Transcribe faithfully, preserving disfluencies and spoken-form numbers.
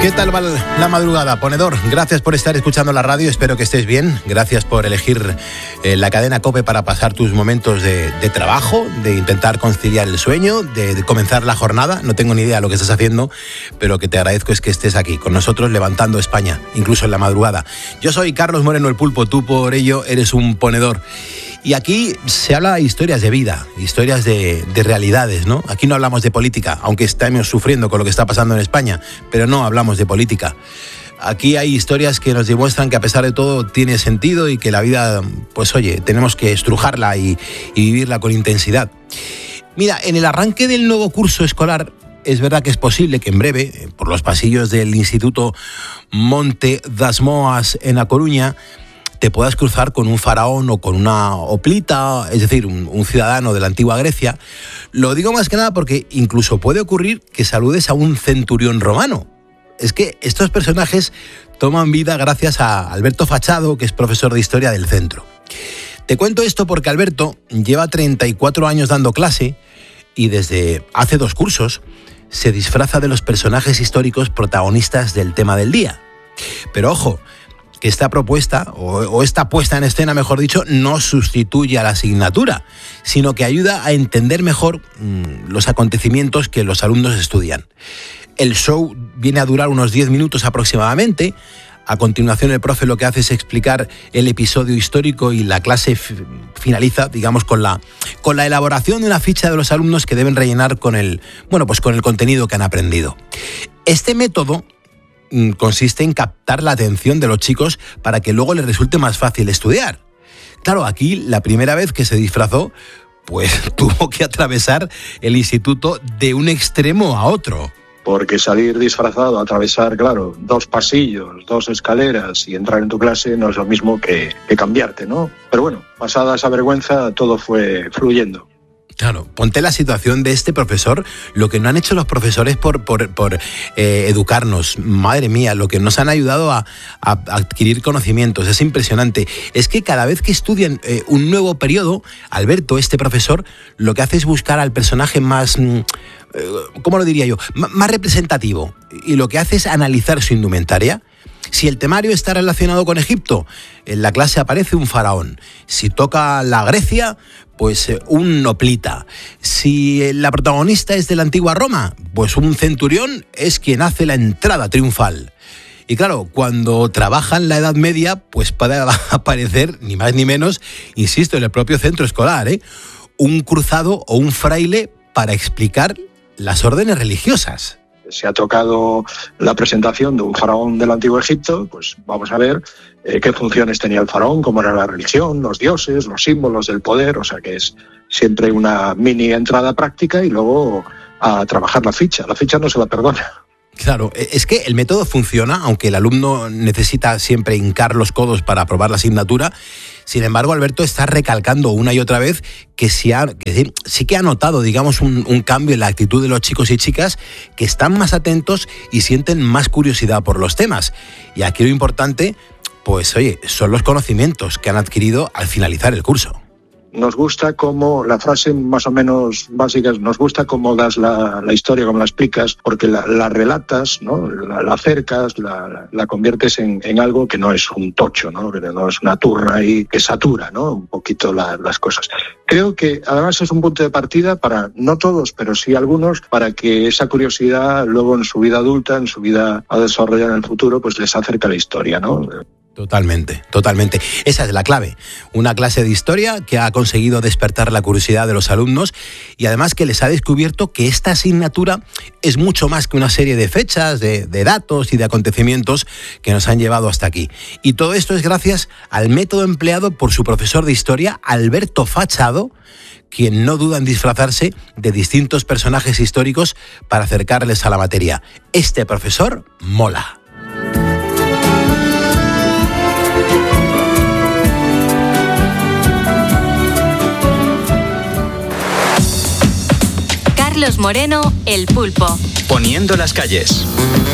¿Qué tal va la madrugada, ponedor? Gracias por estar escuchando la radio, espero que estés bien. Gracias por elegir eh, la cadena COPE para pasar tus momentos de, de trabajo, de intentar conciliar el sueño, de, de comenzar la jornada. No tengo ni idea de lo que estás haciendo, pero lo que te agradezco es que estés aquí con nosotros levantando España, incluso en la madrugada. Yo soy Carlos Moreno el Pulpo, tú por ello eres un ponedor. Y aquí se habla de historias de vida, historias de, de realidades, ¿no? Aquí no hablamos de política, aunque estamos sufriendo con lo que está pasando en España, pero no hablamos de política. Aquí hay historias que nos demuestran que a pesar de todo tiene sentido y que la vida, pues oye, tenemos que estrujarla y, y vivirla con intensidad. Mira, en el arranque del nuevo curso escolar, es verdad que es posible que en breve, por los pasillos del Instituto Monte das Moas en A Coruña, te puedas cruzar con un faraón o con una hoplita, es decir, un, un ciudadano de la antigua Grecia. Lo digo más que nada porque incluso puede ocurrir que saludes a un centurión romano. Es que estos personajes toman vida gracias a Alberto Fachado, que es profesor de historia del centro. Te cuento esto porque Alberto lleva treinta y cuatro años dando clase y desde hace dos cursos se disfraza de los personajes históricos protagonistas del tema del día. Pero ojo, que esta propuesta, o, o esta puesta en escena, mejor dicho, no sustituye a la asignatura, sino que ayuda a entender mejor mmm, los acontecimientos que los alumnos estudian. El show viene a durar unos diez minutos aproximadamente. A continuación el profe lo que hace es explicar el episodio histórico y la clase f- finaliza, digamos, con la, con la elaboración de una ficha de los alumnos que deben rellenar con el, bueno, pues con el contenido que han aprendido. Este método consiste en captar la atención de los chicos para que luego les resulte más fácil estudiar. Claro, aquí la primera vez que se disfrazó, pues tuvo que atravesar el instituto de un extremo a otro. Porque salir disfrazado, atravesar, claro, dos pasillos, dos escaleras y entrar en tu clase no es lo mismo que, que cambiarte, ¿no? Pero bueno, pasada esa vergüenza, todo fue fluyendo. Claro, ponte la situación de este profesor, lo que no han hecho los profesores por, por, por eh, educarnos, madre mía, lo que nos han ayudado a, a adquirir conocimientos, es impresionante. Es que cada vez que estudian eh, un nuevo periodo, Alberto, este profesor, lo que hace es buscar al personaje más, eh, ¿cómo lo diría yo?, M- más representativo, y lo que hace es analizar su indumentaria. Si el temario está relacionado con Egipto, en la clase aparece un faraón. Si toca la Grecia, pues un hoplita. Si la protagonista es de la antigua Roma, pues un centurión es quien hace la entrada triunfal. Y claro, cuando trabajan la Edad Media, pues puede aparecer, ni más ni menos, insisto, en el propio centro escolar, ¿eh?, un cruzado o un fraile para explicar las órdenes religiosas. Si ha tocado la presentación de un faraón del Antiguo Egipto, pues vamos a ver eh, qué funciones tenía el faraón, cómo era la religión, los dioses, los símbolos del poder, o sea que es siempre una mini entrada práctica y luego a trabajar la ficha. La ficha no se la perdona. Claro, es que el método funciona, aunque el alumno necesita siempre hincar los codos para aprobar la asignatura. Sin embargo, Alberto está recalcando una y otra vez que sí, ha, que sí que ha notado, digamos, un, un cambio en la actitud de los chicos y chicas, que están más atentos y sienten más curiosidad por los temas. Y aquí lo importante, pues oye, son los conocimientos que han adquirido al finalizar el curso. Nos gusta cómo, la frase más o menos básica es, nos gusta cómo das la, la historia, cómo la explicas, porque la, la relatas, ¿no?, la, la acercas, la, la, la conviertes en, en algo que no es un tocho, ¿no?, que no es una turra ahí que satura, ¿no?, un poquito la, las cosas. Creo que además es un punto de partida para, no todos, pero sí algunos, para que esa curiosidad luego en su vida adulta, en su vida a desarrollar en el futuro, pues les acerca la historia, ¿no? Totalmente, totalmente. Esa es la clave. Una clase de historia que ha conseguido despertar la curiosidad de los alumnos y además que les ha descubierto que esta asignatura es mucho más que una serie de fechas, de, de datos y de acontecimientos que nos han llevado hasta aquí. Y todo esto es gracias al método empleado por su profesor de historia, Alberto Fachado, quien no duda en disfrazarse de distintos personajes históricos para acercarles a la materia. Este profesor mola. Carlos Moreno, el Pulpo. Poniendo las calles.